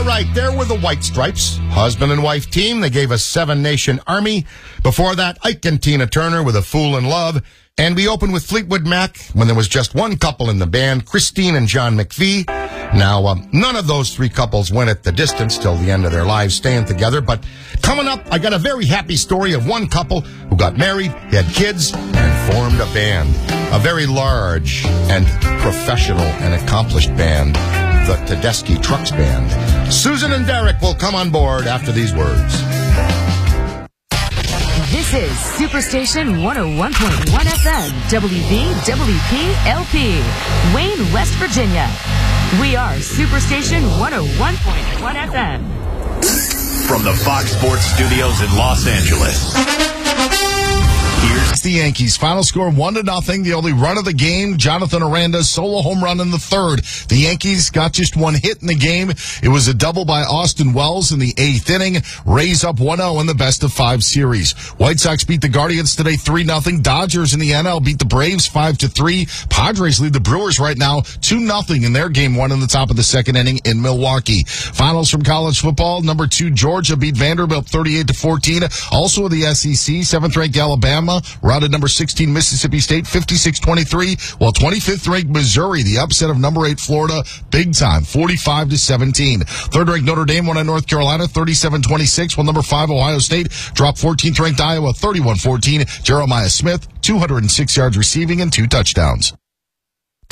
right, there were the White Stripes, husband and wife team. They gave us Seven Nation Army. Before that, Ike and Tina Turner with A Fool in Love. And we opened with Fleetwood Mac when there was just one couple in the band, Christine and John McVie. Now, none of those three couples went at the distance till the end of their lives staying together. But coming up, I got a very happy story of one couple who got married, had kids, and formed a band. A very large and professional and accomplished band, the Tedeschi Trucks Band. Susan and Derek will come on board after these words. This is Superstation 101.1 FM, WBWP-LP, Wayne, West Virginia. We are Superstation 101.1 FM. From the Fox Sports Studios in Los Angeles. Here's the Yankees. Final score 1-0. The only run of the game, Jonathan Aranda's solo home run in the third. The Yankees got just one hit in the game. It was a double by Austin Wells in the eighth inning. Rays up 1-0 in the best-of-5 series. White Sox beat the Guardians today 3-0. Dodgers in the NL beat the Braves 5-3. Padres lead the Brewers right now 2-0 in their game one in the top of the second inning in Milwaukee. Finals from college football. Number 2 Georgia beat Vanderbilt 38-14. Also in the SEC, 7th-ranked Alabama routed number 16 Mississippi State 56-23, while 25th-ranked Missouri, the upset of number 8 Florida, big time, 45-17. 3rd-ranked Notre Dame won at North Carolina 37-26, while number 5 Ohio State dropped 14th-ranked Iowa 31-14. Jeremiah Smith, 206 yards receiving and 2 touchdowns.